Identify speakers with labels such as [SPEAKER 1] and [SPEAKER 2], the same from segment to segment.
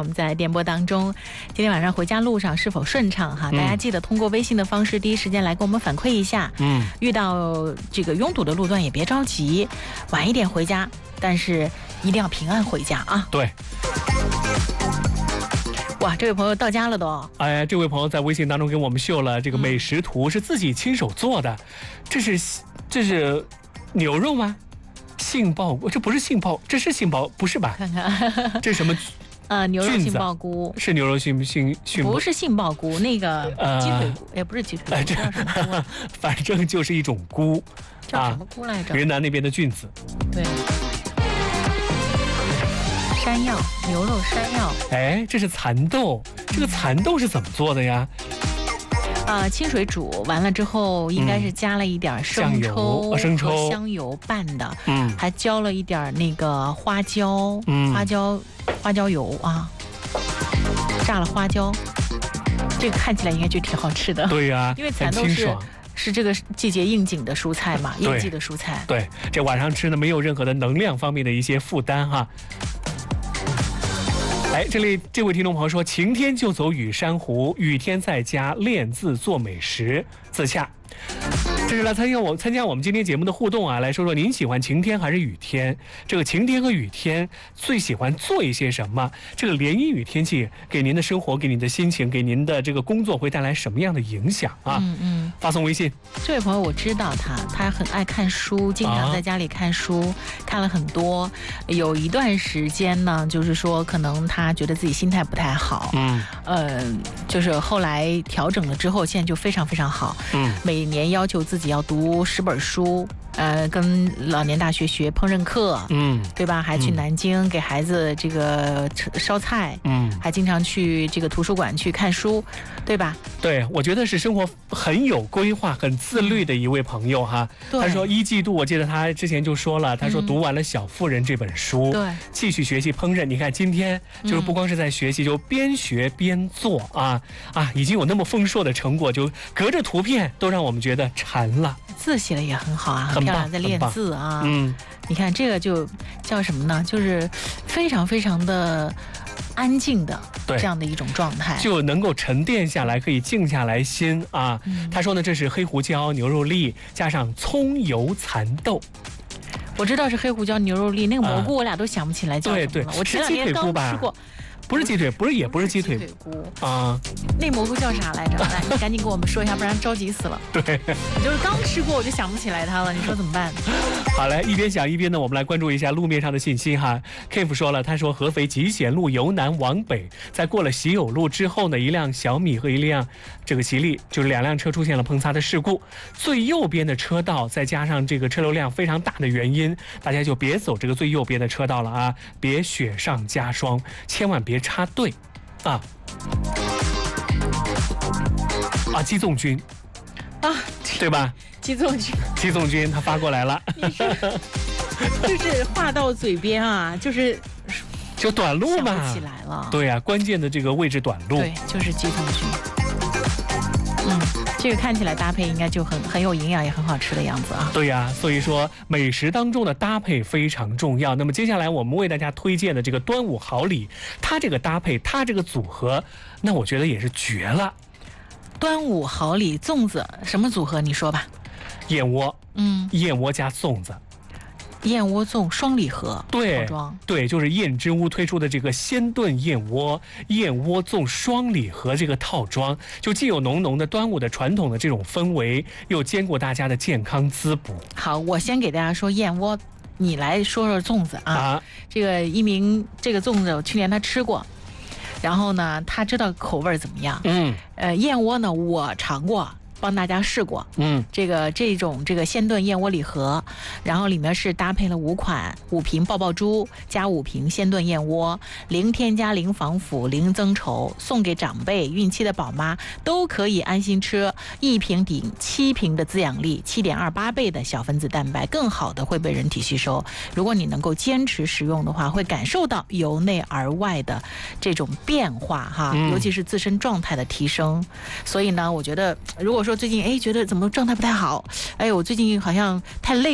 [SPEAKER 1] 我们在电波当中，今天晚上回家路上是否顺畅哈？大家记得通过微信的方式第一时间来给我们反馈一下。遇到这个拥堵的路段也别着急，晚一点回家，但是一定要平安回家啊。
[SPEAKER 2] 对。
[SPEAKER 1] 哇，这位朋友到家了都。
[SPEAKER 2] 哎，这位朋友在微信当中给我们秀了这个美食图，是自己亲手做的。这是牛肉吗？杏鲍菇？这不是杏鲍，这是杏鲍，不是吧？
[SPEAKER 1] 看看，
[SPEAKER 2] 这是什么？
[SPEAKER 1] 牛肉杏鲍菇
[SPEAKER 2] 是牛肉杏，
[SPEAKER 1] 不是杏鲍菇，那个鸡腿菇，也不是鸡腿菇，这叫什么菇？
[SPEAKER 2] 反正就是一种菇，
[SPEAKER 1] 叫什么菇来着？
[SPEAKER 2] 云南那边的菌子。
[SPEAKER 1] 对。山药，牛肉山药。
[SPEAKER 2] 哎，这是蚕豆，这个蚕豆是怎么做的呀？
[SPEAKER 1] 清水煮完了之后，应该是加了一点生抽和香油拌的，还浇了一点那个花椒，花椒油啊，炸了花椒，这个看起来应该就挺好吃的。
[SPEAKER 2] 对呀，
[SPEAKER 1] 因为蚕豆是这个季节应景的蔬菜嘛，应季的蔬菜。
[SPEAKER 2] 对，这晚上吃呢没有任何的能量方面的一些负担哈。哎，这位听众朋友说，晴天就走雨山湖，雨天在家练字做美食，自洽。这是来参加我们今天节目的互动啊，来说说您喜欢晴天还是雨天？这个晴天和雨天最喜欢做一些什么？这个连阴雨天气给您的生活、给您的心情、给您的这个工作会带来什么样的影响啊？发送微信。
[SPEAKER 1] 这位朋友我知道他很爱看书，经常在家里看书，看了很多。有一段时间呢，就是说可能他觉得自己心态不太好，就是后来调整了之后，现在就非常非常好。每年要求自己要读10本书，跟老年大学学烹饪课，对吧？还去南京给孩子这个烧菜，还经常去这个图书馆去看书，对吧？
[SPEAKER 2] 对，我觉得是生活很有规划、很自律的一位朋友哈。他说1季度，我记得他之前就说了，他说读完了《小妇人》这本书，对，继续学习烹饪。你看今天就是不光是在学习，就边学边做已经有那么丰硕的成果，就隔着图片都让我们觉得馋了。
[SPEAKER 1] 字写的也很好啊，很漂亮，在练字啊。你看这个就叫什么呢？就是非常非常的安静的这样的一种状态，
[SPEAKER 2] 就能够沉淀下来，可以静下来心啊。他说呢，这是黑胡椒、牛肉粒加上葱油蚕豆。
[SPEAKER 1] 我知道是黑胡椒牛肉粒，那个蘑菇我俩都想不起来叫什么了。我前2天刚吃过。
[SPEAKER 2] 不是鸡腿，也不是鸡腿
[SPEAKER 1] 菇啊。那蘑菇叫啥来着？来，你赶紧给我们说一下，不然着急死了。
[SPEAKER 2] 对，
[SPEAKER 1] 我就是刚吃过，我就想不起来它了，你说怎么办？
[SPEAKER 2] 好嘞，一边想一边呢，我们来关注一下路面上的信息哈。Kev 说了，他说合肥集贤路由南往北，在过了喜友路之后呢，一辆小米和一辆这个吉利，就是2辆车出现了碰擦的事故。最右边的车道再加上这个车流量非常大的原因，大家就别走这个最右边的车道了啊，别雪上加霜，千万别插队机纵军对吧？
[SPEAKER 1] 机纵军
[SPEAKER 2] 他发过来了。
[SPEAKER 1] 就是话到嘴边啊，就
[SPEAKER 2] 短路嘛，
[SPEAKER 1] 想不起来了。
[SPEAKER 2] 对啊，关键的这个位置短路，
[SPEAKER 1] 对，就是机纵军。这个看起来搭配应该就很有营养，也很好吃的样子啊。
[SPEAKER 2] 对呀，所以说美食当中的搭配非常重要。那么接下来我们为大家推荐的这个端午好礼，它这个搭配，它这个组合，那我觉得也是绝了。
[SPEAKER 1] 端午好礼粽子什么组合？你说吧。
[SPEAKER 2] 燕窝，燕窝加粽子。
[SPEAKER 1] 燕窝粽双礼盒套装，
[SPEAKER 2] 对，就是燕之屋推出的这个鲜炖燕窝粽双礼盒这个套装，就既有浓浓的端午的传统的这种氛围，又兼顾大家的健康滋补。
[SPEAKER 1] 好，我先给大家说燕窝，你来说说粽子啊。这个这个粽子我去年他吃过，然后呢他知道口味怎么样。燕窝呢我尝过，帮大家试过，这种鲜炖燕窝礼盒，然后里面是搭配了5瓶爆爆珠加5瓶鲜炖燕窝，零添加、零防腐、零增稠，送给长辈、孕期的宝妈都可以安心吃。1瓶顶7瓶的滋养力，7.28倍的小分子蛋白，更好的会被人体吸收。如果你能够坚持使用的话，会感受到由内而外的这种变化哈，尤其是自身状态的提升。所以呢，我觉得如果说最近觉得怎么状态不太好，我最近好像太累了，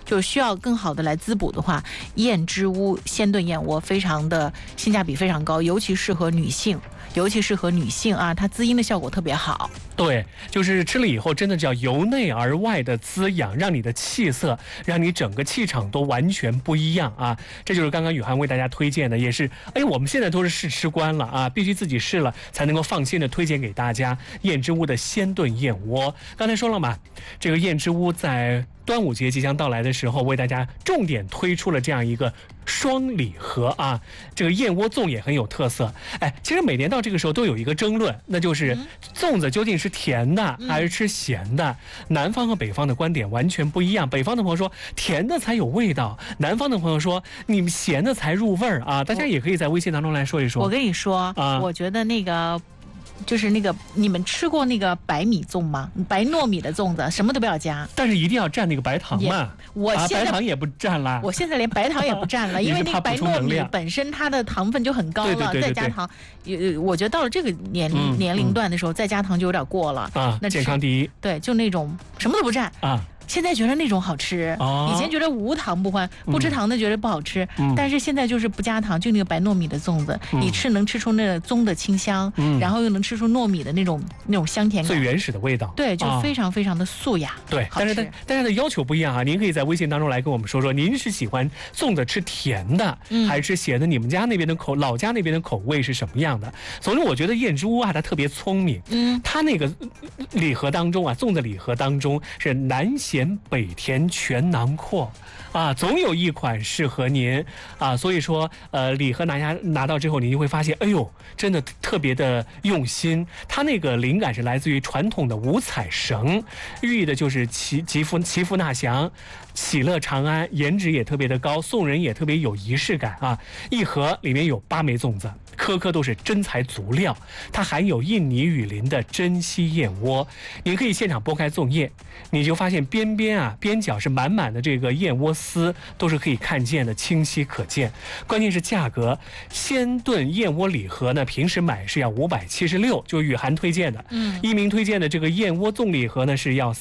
[SPEAKER 1] 就需要更好的来滋补的话，燕之屋鲜炖燕窝非常的性价比非常高，尤其适合女性啊，它滋阴的效果特别好。
[SPEAKER 2] 对，就是吃了以后真的叫由内而外的滋养，让你的气色，让你整个气场都完全不一样啊！这就是刚刚雨涵为大家推荐的，也是我们现在都是试吃官了啊，必须自己试了才能够放心的推荐给大家燕之屋的鲜炖燕窝。刚才说了嘛，这个燕之屋在端午节即将到来的时候，为大家重点推出了这样一个双礼盒啊，这个燕窝粽也很有特色。其实每年到这个时候都有一个争论，那就是粽子究竟是甜的还是吃咸的？南方和北方的观点完全不一样。北方的朋友说甜的才有味道，南方的朋友说你们咸的才入味儿啊。大家也可以在微信当中来说一说。
[SPEAKER 1] 我跟你说啊，我觉得那个。就是那个，你们吃过那个白米粽吗？白糯米的粽子，什么都不要加，
[SPEAKER 2] 但是一定要蘸那个白糖嘛。
[SPEAKER 1] 我现在、
[SPEAKER 2] 白糖也不蘸了，
[SPEAKER 1] 我现在连白糖也不蘸了，因为那个白糯米本身它的糖分就很高了，
[SPEAKER 2] 对
[SPEAKER 1] 再加糖，我觉得到了这个年龄段的时候，再加糖就有点过了
[SPEAKER 2] 啊。那健康第一，
[SPEAKER 1] 对，就那种什么都不蘸啊。现在觉得那种好吃，以前觉得无糖不欢，不吃糖的觉得不好吃，但是现在就是不加糖，就那个白糯米的粽子，你能吃出那个粽的清香，然后又能吃出糯米的那种香甜感，
[SPEAKER 2] 最原始的味道，
[SPEAKER 1] 对，就非常非常的素雅。
[SPEAKER 2] 对，但是大家的要求不一样啊，您可以在微信当中来跟我们说说，您是喜欢粽子吃甜的，还是吃咸的？你们家那边的老家那边的口味是什么样的？总之，我觉得燕之屋啊，它特别聪明，它那个礼盒当中啊，粽子礼盒当中是南咸北甜全囊括啊，总有一款适合您啊，所以说礼盒拿到之后，你就会发现，真的特别的用心。它那个灵感是来自于传统的五彩绳，寓意的就是祈福纳祥、喜乐长安，颜值也特别的高，送人也特别有仪式感啊。一盒里面有8枚粽子，颗颗都是真材足料，它含有印尼雨林的珍稀燕窝。你可以现场剥开粽叶，你就发现边角是满满的这个燕窝丝，都是可以看见的，清晰可见。关键是价格，鲜炖燕窝礼盒呢，平时买是要576，就雨涵推荐的，一鸣推荐的这个燕窝粽礼盒呢是要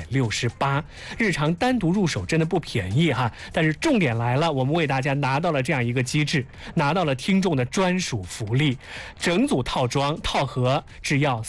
[SPEAKER 2] 368，日常单独入手真的不便宜哈。但是重点来了，我们为大家拿到了这样一个机制，拿到了听众的专属福利，整组套装套盒只要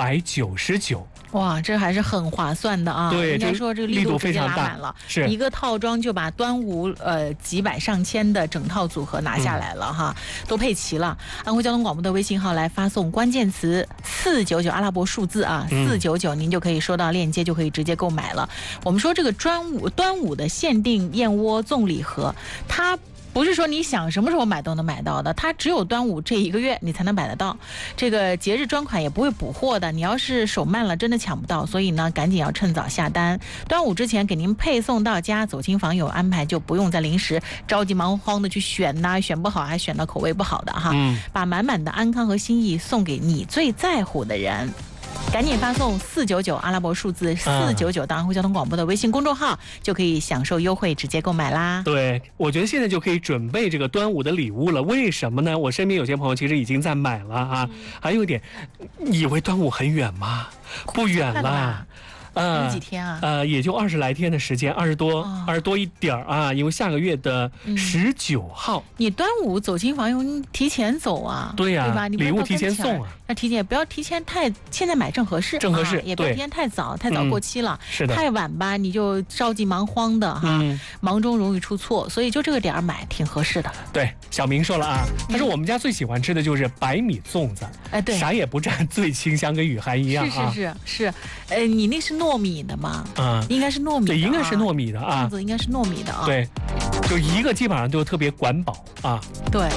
[SPEAKER 2] 499。
[SPEAKER 1] 哇，这还是很划算的啊！
[SPEAKER 2] 对，
[SPEAKER 1] 应该说这个力度
[SPEAKER 2] 非常大
[SPEAKER 1] 了，
[SPEAKER 2] 是
[SPEAKER 1] 一个套装就把端午几百上千的整套组合拿下来了哈，都配齐了。安徽交通广播的微信号来发送关键词499阿拉伯数字啊，499，您就可以收到链接，就可以直接购买了。我们说这个端午的限定燕窝粽礼盒，它不是说你想什么时候买都能买到的，它只有端午这1个月你才能买得到，这个节日专款也不会补货的，你要是手慢了真的抢不到，所以呢赶紧要趁早下单，端午之前给您配送到家，走亲访友安排，就不用再临时着急忙慌的去选呐，选不好还选到口味不好的哈，把满满的安康和心意送给你最在乎的人。赶紧发送499阿拉伯数字499到安徽交通广播的微信公众号，就可以享受优惠，直接购买啦。
[SPEAKER 2] 对，我觉得现在就可以准备这个端午的礼物了。为什么呢？我身边有些朋友其实已经在买了啊。还有一点，以为端午很远吗？不远了。
[SPEAKER 1] 有几天啊？
[SPEAKER 2] 也就20来天的时间，20多一点啊，因为下个月的19号。
[SPEAKER 1] 你端午走亲访友，你提前走啊？
[SPEAKER 2] 对呀，
[SPEAKER 1] 对吧？你
[SPEAKER 2] 礼物提前送啊。
[SPEAKER 1] 要提前，不要提前现在买正合适，也不要提前太早过期了。
[SPEAKER 2] 是的。
[SPEAKER 1] 太晚吧，你就着急忙慌的哈，忙中容易出错，所以就这个点买挺合适的。
[SPEAKER 2] 对，小明说了啊，他说我们家最喜欢吃的就是白米粽子，
[SPEAKER 1] 对，
[SPEAKER 2] 啥也不蘸，最清香，跟雨涵一样啊。
[SPEAKER 1] 是，你那是糯米的吗？应该是糯米的，
[SPEAKER 2] 对，应该是糯米的啊，
[SPEAKER 1] 粽子应该是糯米的啊。
[SPEAKER 2] 对，就一个基本上都特别管饱啊。
[SPEAKER 1] 对。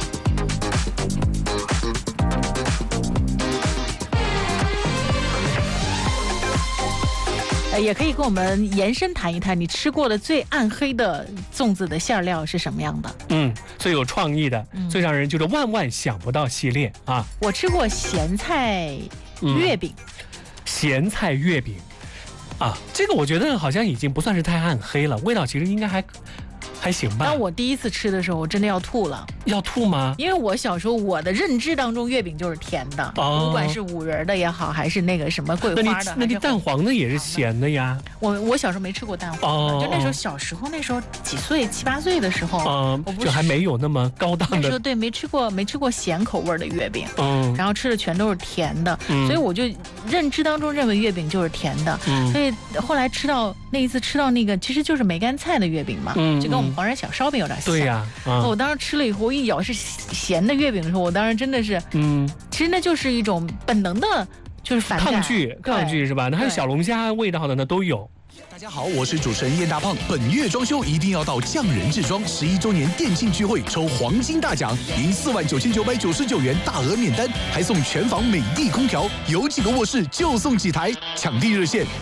[SPEAKER 1] 也可以跟我们延伸谈一谈，你吃过的最暗黑的粽子的馅料是什么样的？
[SPEAKER 2] 最有创意的，最让人觉得万想不到系列啊！
[SPEAKER 1] 我吃过咸菜月饼，
[SPEAKER 2] 咸菜月饼啊，这个我觉得好像已经不算是太暗黑了，味道其实应该还行吧。
[SPEAKER 1] 当我第一次吃的时候，我真的要吐了。
[SPEAKER 2] 要吐吗？
[SPEAKER 1] 因为我小时候我的认知当中，月饼就是甜的，不管是五仁的也好，还是那个什么桂花的，
[SPEAKER 2] 那你蛋黄的也是咸的呀？
[SPEAKER 1] 我小时候没吃过蛋黄的，就那时候小时候那时候几岁7、8岁的时候，
[SPEAKER 2] 就还没有那么高档的。
[SPEAKER 1] 那时候对没吃过咸口味的月饼，然后吃的全都是甜的，所以我就认知当中认为月饼就是甜的，所以后来那一次吃到那个其实就是梅干菜的月饼嘛，就跟我们黄山小烧饼有点像。
[SPEAKER 2] 对呀，
[SPEAKER 1] 我当时吃了以后，一咬是咸的月饼的时候，我当时真的是，其实那就是一种本能的，就是反感
[SPEAKER 2] 抗拒是吧？那还有小龙虾味道的呢，都有。
[SPEAKER 3] 大家好，我是主持人叶大胖。本月装修一定要到匠人制装11周年店庆聚会抽黄金大奖，赢49999元大额免单，还送全房美的空调，有几个卧室就送几台。抢地热线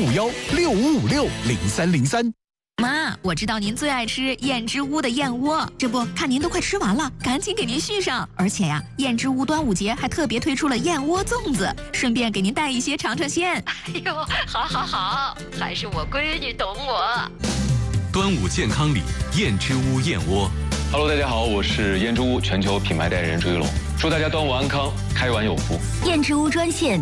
[SPEAKER 3] 055165560303。
[SPEAKER 4] 妈，我知道您最爱吃燕之屋的燕窝，这不看您都快吃完了，赶紧给您续上。而且呀，燕之屋端午节还特别推出了燕窝粽子，顺便给您带一些尝尝鲜。
[SPEAKER 5] 哎呦，好，还是我闺女懂我。
[SPEAKER 6] 端午健康礼，燕之屋燕窝。
[SPEAKER 7] Hello， 大家好，我是燕之屋全球品牌代言人朱一龙，祝大家端午安康，开碗有福。
[SPEAKER 8] 燕之屋专线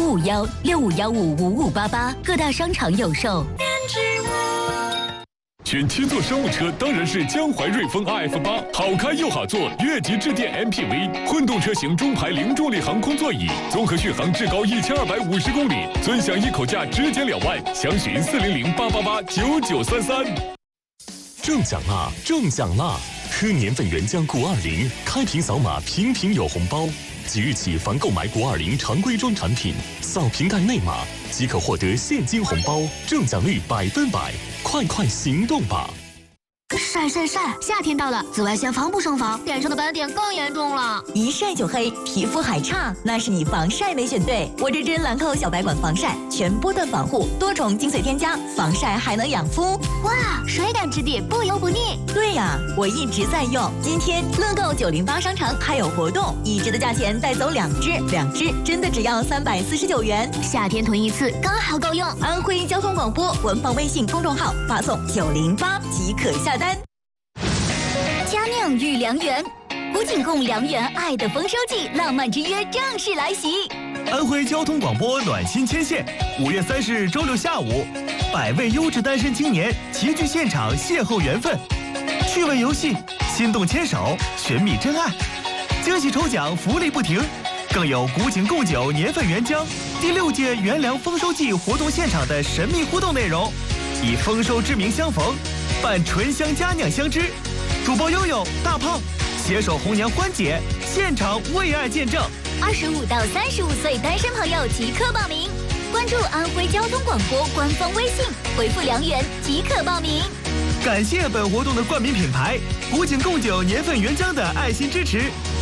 [SPEAKER 8] 0551655588，各大商场有售。燕之屋。
[SPEAKER 9] 选7座商务车当然是江淮瑞风 RF8，好开又好坐，越级致电 MPV， 混动车型中排零重力航空座椅，综合续航至高1250公里，尊享一口价直减2万，详询40088889933。
[SPEAKER 10] 中奖啦！喝年份原浆谷20，开瓶扫码，瓶有红包。即日起，凡购买谷20常规装产品，扫瓶盖内码即可获得现金红包，中奖率100%，快行动吧！
[SPEAKER 11] 晒！夏天到了，紫外线防不胜防，脸上的斑点更严重了。
[SPEAKER 8] 一晒就黑，皮肤还差，那是你防晒没选对。我这支兰蔻小白管防晒，全波段防护，多重精粹添加，防晒还能养肤。
[SPEAKER 11] 哇，水感质地，不油不腻。
[SPEAKER 8] 对呀，我一直在用。今天乐购908商城还有活动，1支的价钱带走2支，2支真的只要349元。
[SPEAKER 11] 夏天囤一次刚好够用。
[SPEAKER 8] 安徽交通广播官方微信公众号发送908即可下单。
[SPEAKER 11] 佳酿御良缘，古井贡良缘爱的丰收季，浪漫之约正式来袭。
[SPEAKER 12] 安徽交通广播暖心牵线，5月30日周六下午，100位优质单身青年齐聚现场邂逅缘分，趣味游戏，心动牵手，寻觅真爱，惊喜抽奖，福利不停，更有古井贡酒年份原浆第6届元粮丰收季活动现场的神秘互动内容，以丰收之名相逢，伴醇香佳酿相知。主播悠悠、大胖携手红娘欢姐，现场为爱见证。
[SPEAKER 11] 25到35岁单身朋友即刻报名，关注安徽交通广播官方微信，回复良缘即可报名。
[SPEAKER 12] 感谢本活动的冠名品牌古井贡酒年份原浆的爱心支持，